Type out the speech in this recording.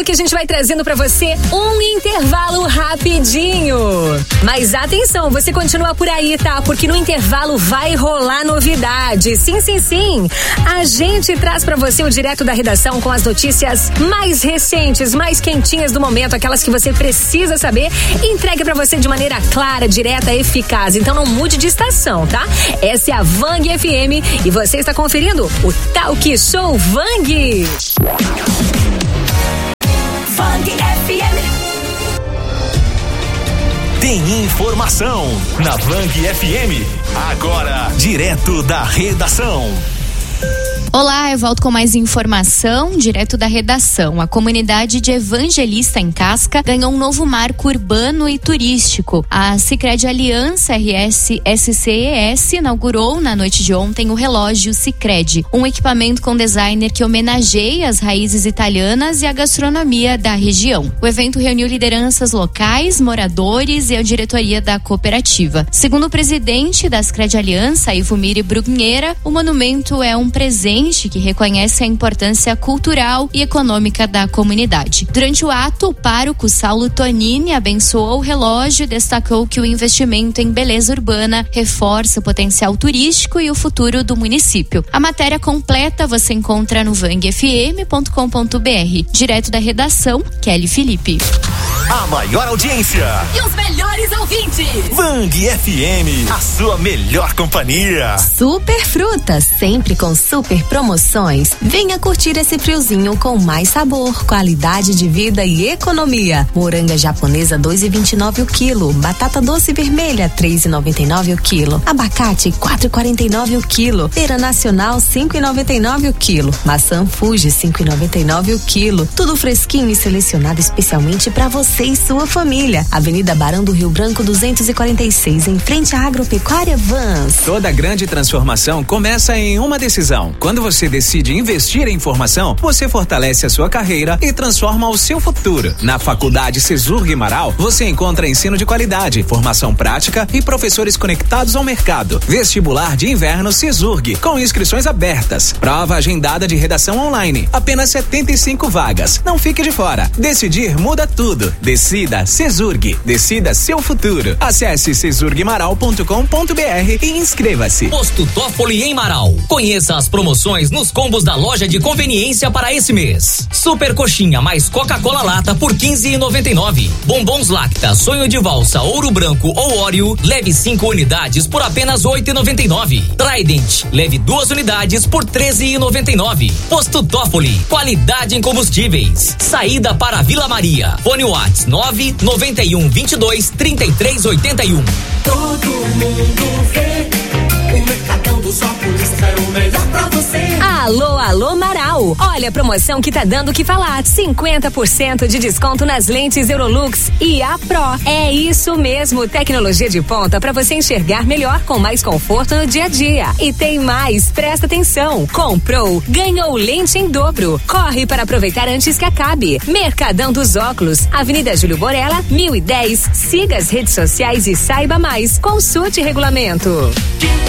que a gente vai trazendo pra você um intervalo rapidinho. Mas atenção, você continua por aí, tá? Porque no intervalo vai rolar novidade. Sim. A gente traz pra você o Direto da Redação com as notícias mais recentes, mais quentinhas do momento, aquelas que você precisa saber, e entrega pra você de maneira clara, direta, eficaz. Então não mude de estação, tá? Essa é a Vang FM e você está conferindo o Talk Show Vang. Vang FM. Tem informação na Vang FM. Agora, direto da redação. Olá, eu volto com mais informação, direto da redação. A comunidade de Evangelista em Casca ganhou um novo marco urbano e turístico. A Sicredi Aliança RS-SCES inaugurou na noite de ontem o relógio Sicredi, um equipamento com designer que homenageia as raízes italianas e a gastronomia da região. O evento reuniu lideranças locais, moradores e a diretoria da cooperativa. Segundo o presidente da Sicredi Aliança, Ivomir Brugnera, o monumento é um presente que reconhece a importância cultural e econômica da comunidade. Durante o ato, o pároco Saulo Tonini abençoou o relógio e destacou que o investimento em beleza urbana reforça o potencial turístico e o futuro do município. A matéria completa você encontra no vangfm.com.br. Direto da redação, Kelly Felipe. A maior audiência E os melhores ouvintes. Vang FM, a sua melhor companhia. Super Frutas, sempre com super promoções. Venha curtir esse friozinho com mais sabor, qualidade de vida e economia. Moranga japonesa 2,29 o quilo, batata doce vermelha 3,99 o quilo, abacate 4,49 o quilo, pera nacional 5,99 o quilo, maçã Fuji 5,99 o quilo. Tudo fresquinho e selecionado especialmente para você e sua família. Avenida Barão do Rio Branco 246, em frente à Agropecuária Vans. Toda grande transformação começa em uma decisão. Quando você decide investir em formação, você fortalece a sua carreira e transforma o seu futuro. Na Faculdade Cesur Guimarães, você encontra ensino de qualidade, formação prática e professores conectados ao mercado. Vestibular de inverno Cesurg, com inscrições abertas. Prova agendada de redação online. Apenas 75 vagas. Não fique de fora. Decidir muda tudo. Decida Cesurg. Decida seu futuro. Acesse cesurguimarães.com.br e inscreva-se. Posto Toffoli em Marau. Conheça as promoções nos combos da loja de conveniência para esse mês. Super coxinha mais Coca-Cola lata por 15,99. Bombons Lacta, Sonho de Valsa, Ouro Branco ou Oreo, leve 5 unidades por apenas 8,99. Trident, leve 2 unidades por 13,99. Posto Toffoli, qualidade em combustíveis. Saída para Vila Maria. Fone Whats 991223381. Todo mundo vê. O Mercadão dos Óculos é o melhor pra você. Alô Marau. Olha a promoção que tá dando o que falar. 50% de desconto nas lentes Eurolux e A Pro. É isso mesmo, tecnologia de ponta para você enxergar melhor com mais conforto no dia a dia. E tem mais, presta atenção. Comprou, ganhou lente em dobro. Corre para aproveitar antes que acabe. Mercadão dos Óculos, Avenida Júlio Borella, 1010. Siga as redes sociais e saiba mais. Consulte regulamento.